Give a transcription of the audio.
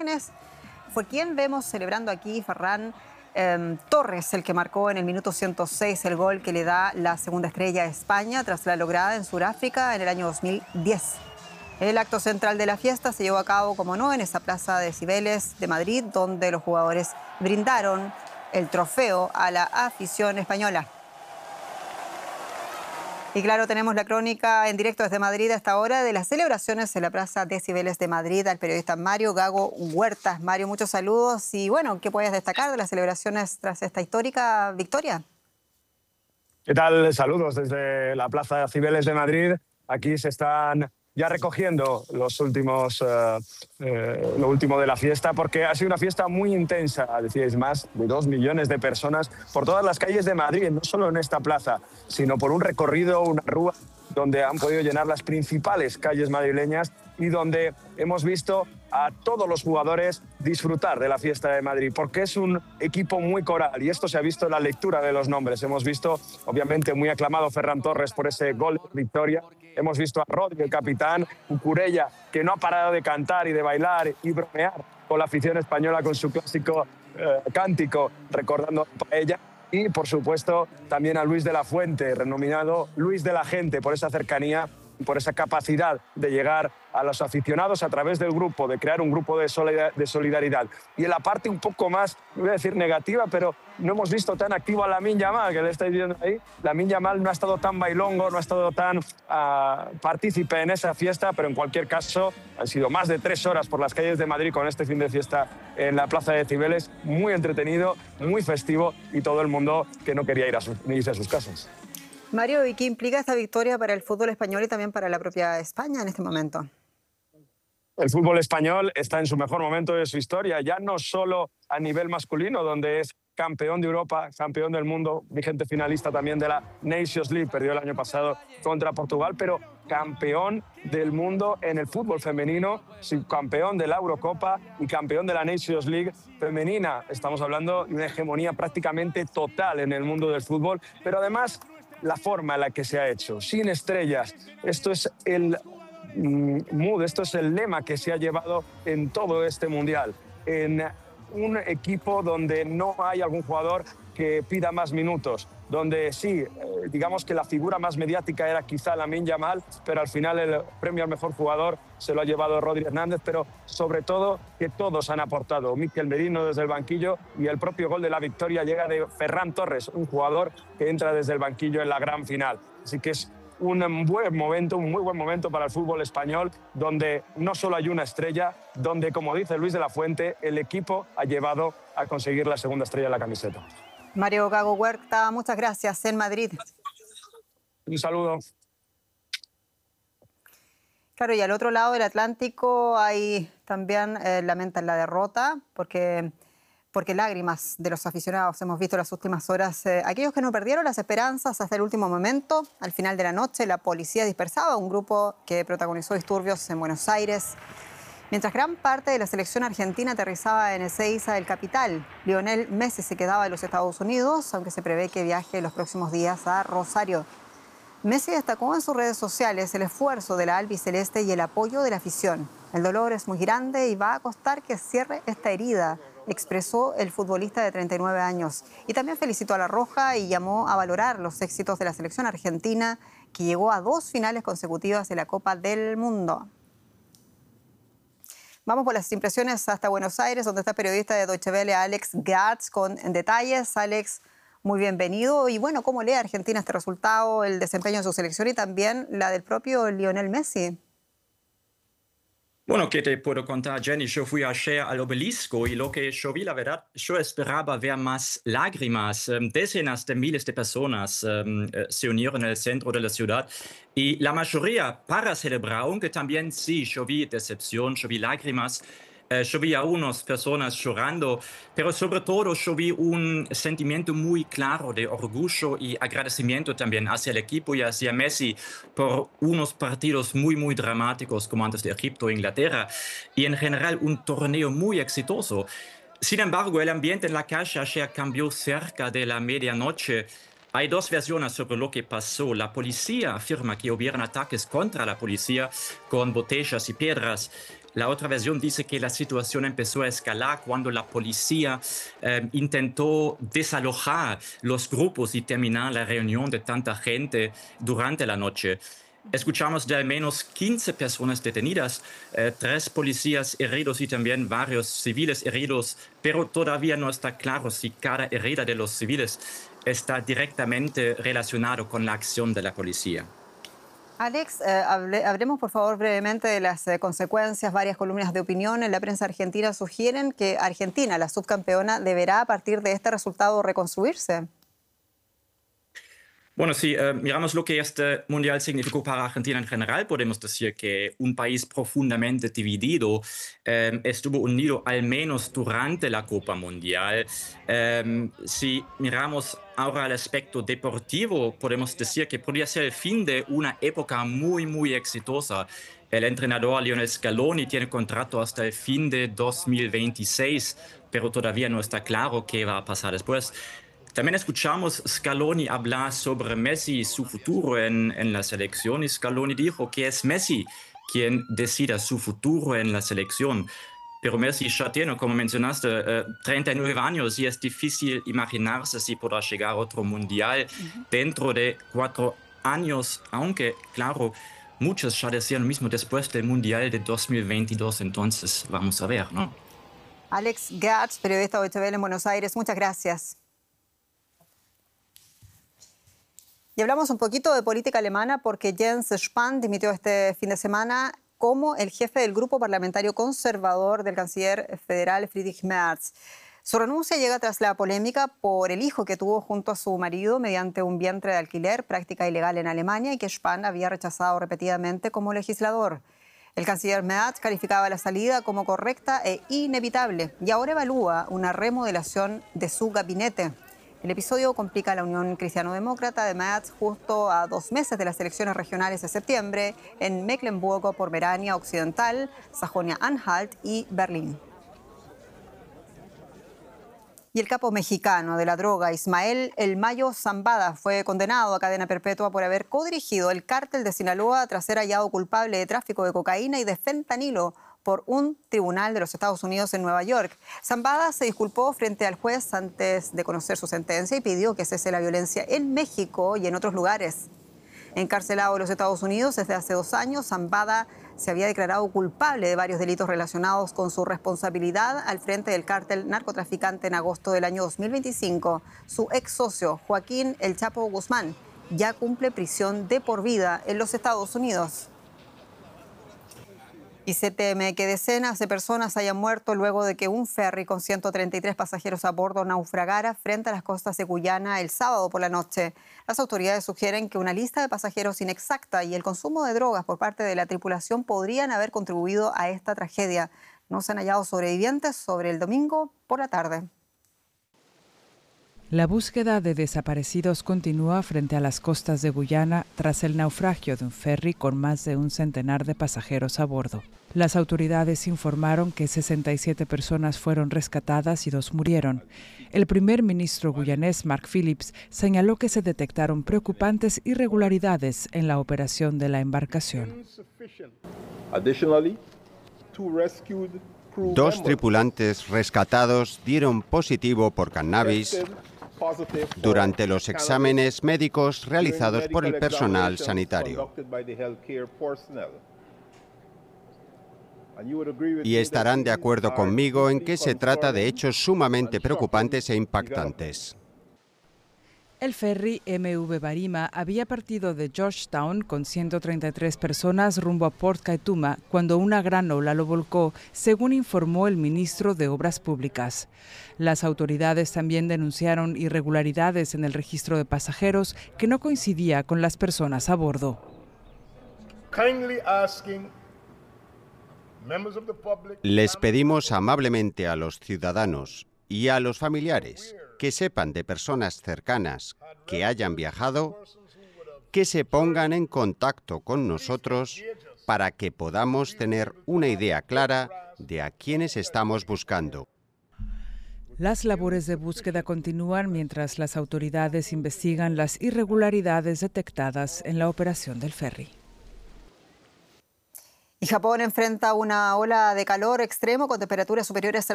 imágenes fue quien vemos celebrando aquí, Ferran Torres, el que marcó en el minuto 106 el gol que le da la segunda estrella a España tras la lograda en Sudáfrica en el año 2010. El acto central de la fiesta se llevó a cabo, como no, en esa plaza de Cibeles de Madrid, donde los jugadores brindaron el trofeo a la afición española. Y claro, tenemos la crónica en directo desde Madrid a esta hora de las celebraciones en la Plaza de Cibeles de Madrid al periodista Mario Gago Huertas. Mario, muchos saludos y bueno, ¿qué puedes destacar de las celebraciones tras esta histórica victoria? ¿Qué tal? Saludos desde la Plaza de Cibeles de Madrid. Aquí se están ya recogiendo lo último de la fiesta, porque ha sido una fiesta muy intensa, decíais, más de 2 millones de personas por todas las calles de Madrid, no solo en esta plaza, sino por un recorrido, una rúa, donde han podido llenar las principales calles madrileñas y donde hemos visto a todos los jugadores disfrutar de la fiesta de Madrid, porque es un equipo muy coral y esto se ha visto en la lectura de los nombres. Hemos visto, obviamente, muy aclamado Ferran Torres por ese gol de victoria. Hemos visto a Rodri, el capitán, Cucurella, que no ha parado de cantar y de bailar y bromear con la afición española con su clásico cántico, recordando a Paella. Y, por supuesto, también a Luis de la Fuente, renominado Luis de la Gente, por esa cercanía y por esa capacidad de llegar a los aficionados a través del grupo, de crear un grupo de solidaridad. Y en la parte un poco más, no voy a decir negativa, pero no hemos visto tan activo a Lamine Yamal, que le estáis viendo ahí. Lamine Yamal no ha estado tan bailongo, no ha estado tan partícipe en esa fiesta, pero en cualquier caso han sido más de 3 horas por las calles de Madrid con este fin de fiesta en la Plaza de Cibeles, muy entretenido, muy festivo y todo el mundo que no quería irse a sus casas. Mario, ¿y qué implica esta victoria para el fútbol español y también para la propia España en este momento? El fútbol español está en su mejor momento de su historia, ya no solo a nivel masculino, donde es campeón de Europa, campeón del mundo, vigente finalista también de la Nations League, perdió el año pasado contra Portugal, pero campeón del mundo en el fútbol femenino, subcampeón de la Eurocopa y campeón de la Nations League femenina. Estamos hablando de una hegemonía prácticamente total en el mundo del fútbol, pero además la forma en la que se ha hecho, sin estrellas. Esto es el mood, esto es el lema que se ha llevado en todo este mundial. En un equipo donde no hay algún jugador que pida más minutos, donde sí, digamos que la figura más mediática era quizá Lamine Yamal, pero al final el premio al mejor jugador se lo ha llevado Rodri Hernández, pero sobre todo que todos han aportado. Mikel Merino desde el banquillo y el propio gol de la victoria llega de Ferran Torres, un jugador que entra desde el banquillo en la gran final. Así que es un muy buen momento para el fútbol español, donde no solo hay una estrella, donde, como dice Luis de la Fuente, el equipo ha llevado a conseguir la segunda estrella en la camiseta. Mario Gago Huerta, muchas gracias en Madrid. Un saludo. Claro, y al otro lado del Atlántico hay también lamentan la derrota porque lágrimas de los aficionados hemos visto en las últimas horas. Aquellos que no perdieron las esperanzas hasta el último momento. Al final de la noche la policía dispersaba a un grupo que protagonizó disturbios en Buenos Aires. Mientras gran parte de la selección argentina aterrizaba en Ezeiza, el capital, Lionel Messi se quedaba en los Estados Unidos, aunque se prevé que viaje los próximos días a Rosario. Messi destacó en sus redes sociales el esfuerzo de la albiceleste y el apoyo de la afición. El dolor es muy grande y va a costar que cierre esta herida, expresó el futbolista de 39 años. Y también felicitó a La Roja y llamó a valorar los éxitos de la selección argentina, que llegó a 2 finales consecutivas de la Copa del Mundo. Vamos por las impresiones hasta Buenos Aires, donde está el periodista de Deutsche Welle, Alex Gatz, con detalles. Alex, muy bienvenido. Y bueno, ¿cómo lee Argentina este resultado, el desempeño de su selección y también la del propio Lionel Messi? Bueno, ¿qué te puedo contar, Jenny? Yo fui ayer al obelisco y lo que yo vi, la verdad, yo esperaba ver más lágrimas. Decenas de miles de personas se unieron en el centro de la ciudad y la mayoría para celebrar, aunque también sí, yo vi decepción, yo vi lágrimas. Yo vi a unas personas llorando, pero sobre todo yo vi un sentimiento muy claro de orgullo y agradecimiento también hacia el equipo y hacia Messi por unos partidos muy dramáticos como antes de Egipto e Inglaterra y en general un torneo muy exitoso. Sin embargo, el ambiente en la calle ayer cambió cerca de la medianoche. Hay 2 versiones sobre lo que pasó. La policía afirma que hubieron ataques contra la policía con botellas y piedras. La otra versión dice que la situación empezó a escalar cuando la policía intentó desalojar los grupos y terminar la reunión de tanta gente durante la noche. Escuchamos de al menos 15 personas detenidas, 3 policías heridos y también varios civiles heridos, pero todavía no está claro si cada herida de los civiles está directamente relacionado con la acción de la policía. Alex, hablemos por favor brevemente de las consecuencias. Varias columnas de opinión en la prensa argentina sugieren que Argentina, la subcampeona, deberá a partir de este resultado reconstruirse. Bueno, si miramos lo que este mundial significó para Argentina en general, podemos decir que un país profundamente dividido estuvo unido al menos durante la Copa Mundial. Si miramos ahora al aspecto deportivo, podemos decir que podría ser el fin de una época muy exitosa. El entrenador Lionel Scaloni tiene contrato hasta el fin de 2026, pero todavía no está claro qué va a pasar después. También escuchamos Scaloni hablar sobre Messi y su futuro en la selección, y Scaloni dijo que es Messi quien decida su futuro en la selección. Pero Messi ya tiene, como mencionaste, 39 años y es difícil imaginarse si podrá llegar a otro mundial dentro de 4 años, aunque, claro, muchos ya decían lo mismo después del mundial de 2022, entonces vamos a ver, ¿no? Alex Gertz, periodista de Deutsche Welle en Buenos Aires, muchas gracias. Y hablamos un poquito de política alemana porque Jens Spahn dimitió este fin de semana como el jefe del grupo parlamentario conservador del canciller federal Friedrich Merz. Su renuncia llega tras la polémica por el hijo que tuvo junto a su marido mediante un vientre de alquiler, práctica ilegal en Alemania y que Spahn había rechazado repetidamente como legislador. El canciller Merz calificaba la salida como correcta e inevitable y ahora evalúa una remodelación de su gabinete. El episodio complica la unión cristiano-demócrata de Merz justo a 2 meses de las elecciones regionales de septiembre en Mecklemburgo-Pomerania Occidental, Sajonia-Anhalt y Berlín. Y el capo mexicano de la droga, Ismael El Mayo Zambada, fue condenado a cadena perpetua por haber codirigido el cártel de Sinaloa tras ser hallado culpable de tráfico de cocaína y de fentanilo por un tribunal de los Estados Unidos en Nueva York. Zambada se disculpó frente al juez antes de conocer su sentencia y pidió que cese la violencia en México y en otros lugares. Encarcelado en los Estados Unidos desde hace 2 años, Zambada se había declarado culpable de varios delitos relacionados con su responsabilidad al frente del cártel narcotraficante en agosto del año 2025. Su ex socio, Joaquín El Chapo Guzmán, ya cumple prisión de por vida en los Estados Unidos. Y se teme que decenas de personas hayan muerto luego de que un ferry con 133 pasajeros a bordo naufragara frente a las costas de Guyana el sábado por la noche. Las autoridades sugieren que una lista de pasajeros inexacta y el consumo de drogas por parte de la tripulación podrían haber contribuido a esta tragedia. No se han hallado sobrevivientes sobre el domingo por la tarde. La búsqueda de desaparecidos continúa frente a las costas de Guyana tras el naufragio de un ferry con más de un centenar de pasajeros a bordo. Las autoridades informaron que 67 personas fueron rescatadas y 2 murieron. El primer ministro guyanés, Mark Phillips, señaló que se detectaron preocupantes irregularidades en la operación de la embarcación. 2 tripulantes rescatados dieron positivo por cannabis durante los exámenes médicos realizados por el personal sanitario. Y estarán de acuerdo conmigo en que se trata de hechos sumamente preocupantes e impactantes. El ferry MV Barima había partido de Georgetown con 133 personas rumbo a Port Kaituma cuando una gran ola lo volcó, según informó el ministro de Obras Públicas. Las autoridades también denunciaron irregularidades en el registro de pasajeros que no coincidía con las personas a bordo. Les pedimos amablemente a los ciudadanos y a los familiares que sepan de personas cercanas que hayan viajado, que se pongan en contacto con nosotros para que podamos tener una idea clara de a quiénes estamos buscando. Las labores de búsqueda continúan mientras las autoridades investigan las irregularidades detectadas en la operación del ferry. Y Y Japón enfrenta una ola de calor extremo con temperaturas superiores a